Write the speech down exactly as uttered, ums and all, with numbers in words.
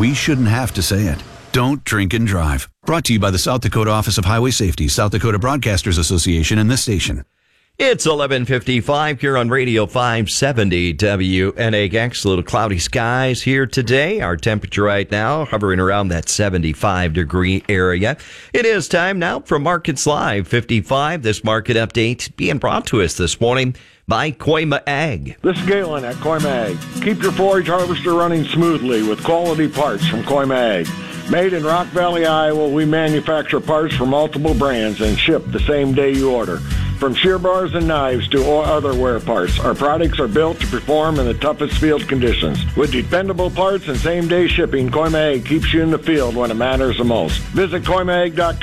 We shouldn't have to say it. Don't drink and drive. Brought to you by the South Dakota Office of Highway Safety, South Dakota Broadcasters Association, and this station. It's eleven fifty-five here on Radio five seventy W N A X. A little cloudy skies here today. Our temperature right now hovering around that seventy-five degree area. It is time now for Markets Live fifty-five. This market update being brought to us this morning by Koima Ag. This is Galen at Koima Ag. Keep your forage harvester running smoothly with quality parts from Koima Ag. Made in Rock Valley, Iowa, we manufacture parts for multiple brands and ship the same day you order. From shear bars and knives to all other wear parts, our products are built to perform in the toughest field conditions. With dependable parts and same-day shipping, Koima Ag keeps you in the field when it matters the most. Visit Koima Ag dot com.